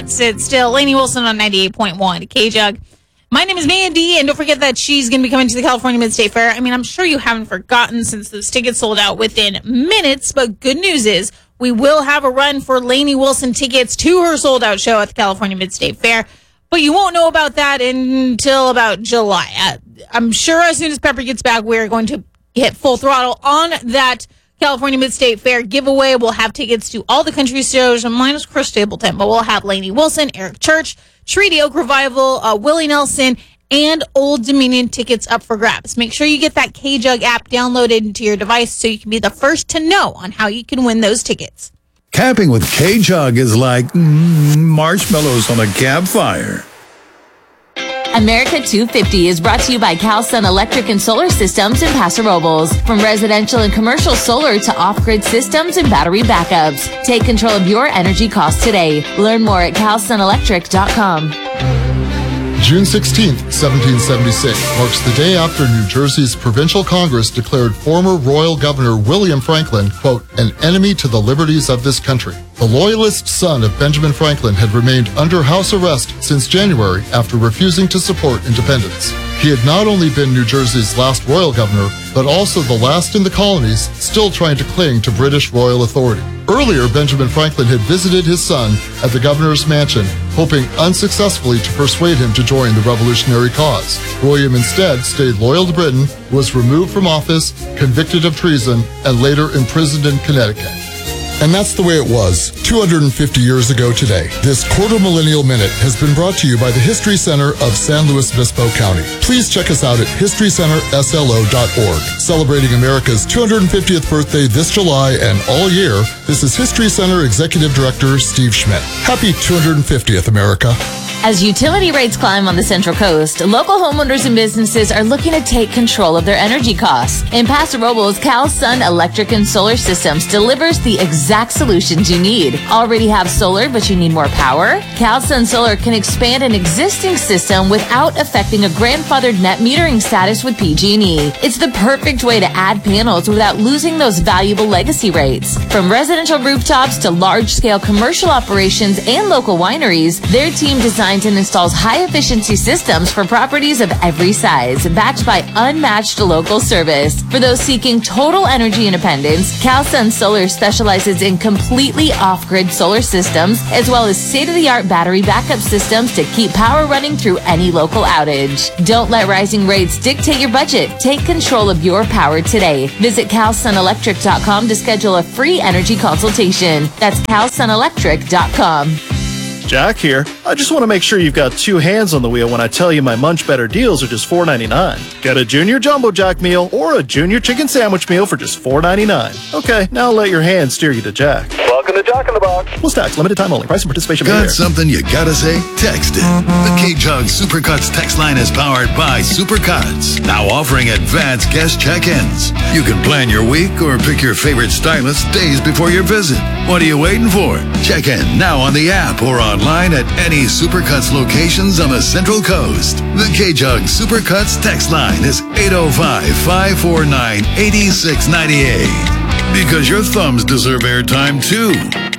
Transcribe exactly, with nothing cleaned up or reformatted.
can't sit still. Lainey Wilson on ninety-eight point one K-Jug. My name is Mandy, and don't forget that she's going to be coming to the California Mid-State Fair. I mean, I'm sure you haven't forgotten since those tickets sold out within minutes, but good news is we will have a run for Lainey Wilson tickets to her sold-out show at the California Mid-State Fair, but you won't know about that until about July. Uh, I'm sure as soon as Pepper gets back, we're going to hit full throttle on that California Mid-State Fair giveaway. We'll have tickets to all the country shows, minus Chris Stapleton, but we'll have Lainey Wilson, Eric Church, Treaty Oak Revival, uh, Willie Nelson, and Old Dominion tickets up for grabs. Make sure you get that K-Jug app downloaded into your device so you can be the first to know on how you can win those tickets. Camping with K-Jug is like mm, marshmallows on a campfire. America two fifty is brought to you by CalSun Electric and Solar Systems in Paso Robles. From residential and commercial solar to off-grid systems and battery backups. Take control of your energy costs today. Learn more at cal sun electric dot com. June sixteenth, seventeen seventy-six marks the day after New Jersey's Provincial Congress declared former Royal Governor William Franklin, quote, an enemy to the liberties of this country. The loyalist son of Benjamin Franklin had remained under house arrest since January after refusing to support independence. He had not only been New Jersey's last royal governor, but also the last in the colonies still trying to cling to British royal authority. Earlier, Benjamin Franklin had visited his son at the governor's mansion, hoping unsuccessfully to persuade him to join the revolutionary cause. William instead stayed loyal to Britain, was removed from office, convicted of treason, and later imprisoned in Connecticut. And that's the way it was two hundred fifty years ago today. This Quarter Millennial Minute has been brought to you by the History Center of San Luis Obispo County. Please check us out at history center s l o dot org. Celebrating America's two hundred fiftieth birthday this July and all year, this is History Center Executive Director Steve Schmidt. Happy two hundred fiftieth, America. As utility rates climb on the Central Coast, local homeowners and businesses are looking to take control of their energy costs. In Paso Robles, CalSun Electric and Solar Systems delivers the exact solutions you need. Already have solar, but you need more power? CalSun Solar can expand an existing system without affecting a grandfathered net metering status with P G and E. It's the perfect way to add panels without losing those valuable legacy rates. From residential rooftops to large-scale commercial operations and local wineries, their team designs and installs high-efficiency systems for properties of every size, backed by unmatched local service. For those seeking total energy independence, CalSun Solar specializes in completely off-grid solar systems, as well as state-of-the-art battery backup systems to keep power running through any local outage. Don't let rising rates dictate your budget. Take control of your power today. Visit cal sun electric dot com to schedule a free energy consultation. That's cal sun electric dot com. Jack here. I just want to make sure you've got two hands on the wheel when I tell you my Munch Better deals are just four ninety-nine. Get a Junior Jumbo Jack meal or a Junior Chicken Sandwich meal for just four ninety-nine. Okay, now let your hands steer you to Jack. Welcome to Jack in the Box. Plus tax, limited time only. Price and participation may Got vary. something you gotta say? Text it. The K-Jug Supercuts text line is powered by Supercuts. Now offering advanced guest check-ins. You can plan your week or pick your favorite stylist days before your visit. What are you waiting for? Check in now on the app or online at any Supercuts locations on the Central Coast. The K-Jug Supercuts text line is eight oh five, five four nine, eight six nine eight. Because your thumbs deserve airtime too.